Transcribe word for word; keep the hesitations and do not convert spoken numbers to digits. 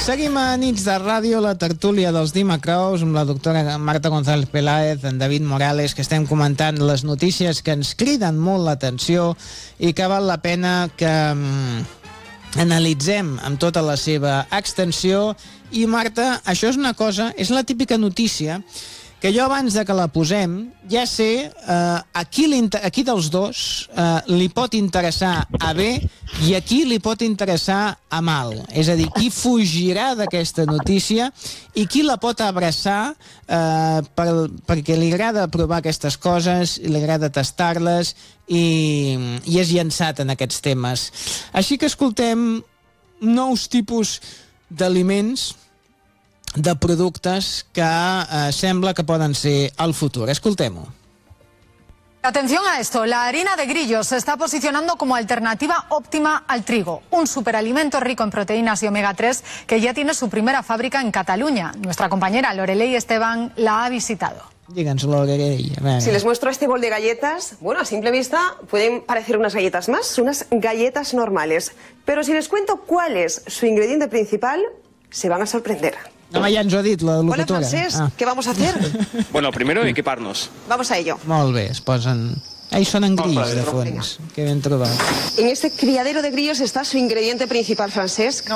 Seguim a Nits de Ràdio, la tertúlia dels Dimacrous, amb la doctora Marta González Peláez, en David Morales, que estem comentant les notícies que ens criden molt l'atenció i que val la pena que um, analitzem amb tota la seva extensió. I Marta, això és una cosa, és la típica notícia que jo abans de que la posem ja sé eh, a, qui a qui dels dos eh, li pot interessar a bé i a qui li pot interessar a mal. És a dir, qui fugirà d'aquesta notícia i qui la pot abraçar eh, per, perquè li agrada provar aquestes coses, li agrada tastar-les i, i és llançat en aquests temes. Així que escoltem nous tipus d'aliments, de productes que eh, sembla que poden ser el futur. Escoltem-ho. Atención a esto, la harina de grillos se está posicionando como alternativa óptima al trigo, un superalimento rico en proteínas y omega tres que ya tiene su primera fábrica en Cataluña. Nuestra compañera Lorelei Esteban la ha visitado. Díganos, Lorelei. Si les muestro este bol de galletas, bueno, a simple vista pueden parecer unas galletas más, unas galletas normales. Pero si les cuento cuál es su ingrediente principal, se van a sorprender. No, ja ens ho ha dit la locutora. Hola, Francesc, ah. ¿qué vamos a hacer? Bueno, primero equiparnos. Vamos a ello. Molt bé, es posen... Ahí sonen grills de fons. Que ben trobat. En este criadero de grillos está su ingrediente principal, Francesc.